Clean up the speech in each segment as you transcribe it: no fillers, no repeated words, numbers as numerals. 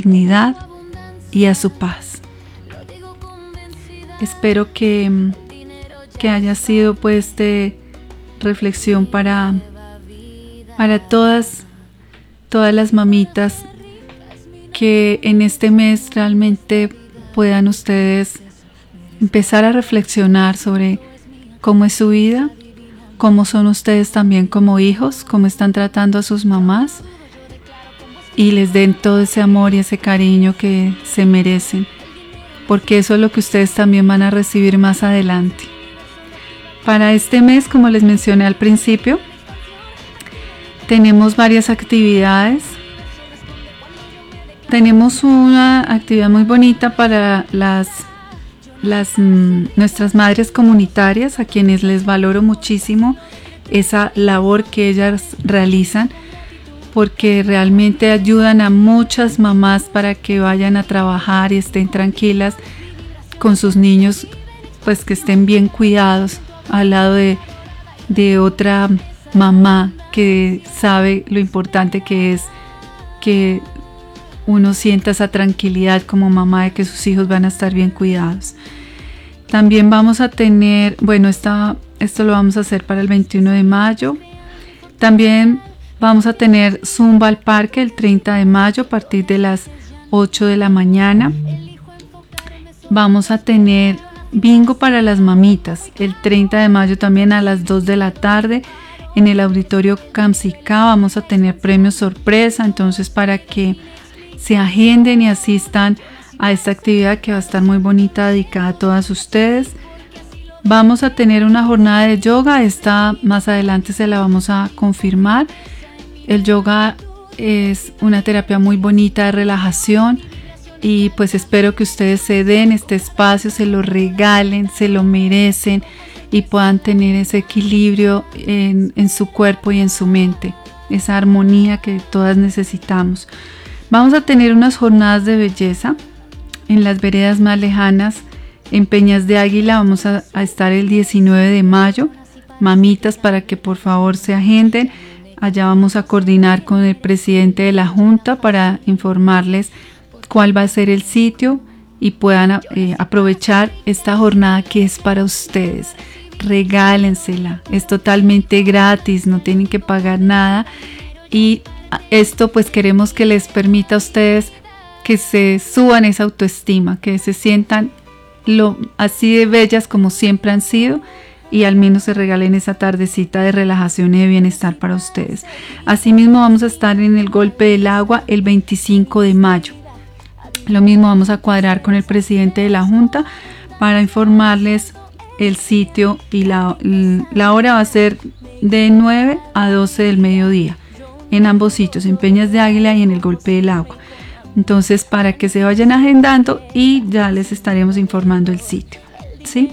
dignidad y a su paz. Espero que haya sido pues de reflexión para todas las mamitas, que en este mes realmente puedan ustedes empezar a reflexionar sobre cómo es su vida, cómo son ustedes también como hijos, cómo están tratando a sus mamás, y les den todo ese amor y ese cariño que se merecen, porque eso es lo que ustedes también van a recibir más adelante. Para este mes, como les mencioné al principio, tenemos varias actividades. Tenemos una actividad muy bonita para nuestras madres comunitarias, a quienes les valoro muchísimo esa labor que ellas realizan, porque realmente ayudan a muchas mamás para que vayan a trabajar y estén tranquilas con sus niños, pues que estén bien cuidados al lado de otra mamá que sabe lo importante que es que uno sienta esa tranquilidad como mamá de que sus hijos van a estar bien cuidados. También vamos a tener, bueno, esto lo vamos a hacer para el 21 de mayo. También vamos a tener Zumba al Parque el 30 de mayo a partir de las 8 de la mañana. Vamos a tener bingo para las mamitas el 30 de mayo también a las 2 de la tarde en el auditorio Camsica. Vamos a tener premios sorpresa, entonces para que se agenden y asistan a esta actividad que va a estar muy bonita, dedicada a todas ustedes. Vamos a tener una jornada de yoga, esta más adelante se la vamos a confirmar. El yoga es una terapia muy bonita de relajación y pues espero que ustedes se den este espacio, se lo regalen, se lo merecen y puedan tener ese equilibrio en su cuerpo y en su mente, esa armonía que todas necesitamos. Vamos a tener unas jornadas de belleza en las veredas más lejanas, en Peñas de Águila. Vamos a estar el 19 de mayo. Mamitas, para que por favor se agenden. Allá vamos a coordinar con el presidente de la Junta para informarles cuál va a ser el sitio y puedan aprovechar esta jornada que es para ustedes. Regálensela, es totalmente gratis, no tienen que pagar nada, y esto pues queremos que les permita a ustedes que se suban esa autoestima, que se sientan así de bellas como siempre han sido, y al menos se regalen esa tardecita de relajación y de bienestar para ustedes. Asimismo vamos a estar en el Golpe del Agua el 25 de mayo. Lo mismo, vamos a cuadrar con el presidente de la Junta para informarles el sitio, y la hora va a ser de 9 a 12 del mediodía en ambos sitios, en Peñas de Águila y en el Golpe del Agua. Entonces, para que se vayan agendando y ya les estaremos informando el sitio, ¿sí?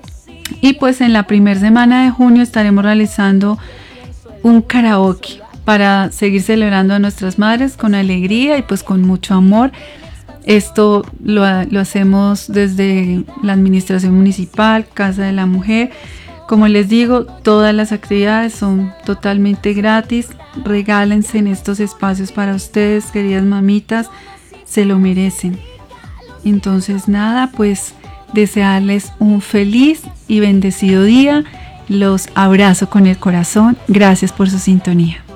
Y pues en la primera semana de junio estaremos realizando un karaoke para seguir celebrando a nuestras madres con alegría y pues con mucho amor. Esto lo hacemos desde la administración municipal, Casa de la Mujer. Como les digo, todas las actividades son totalmente gratis. Regálense en estos espacios para ustedes, queridas mamitas, se lo merecen. Entonces nada, pues desearles un feliz y bendecido día. Los abrazo con el corazón. Gracias por su sintonía.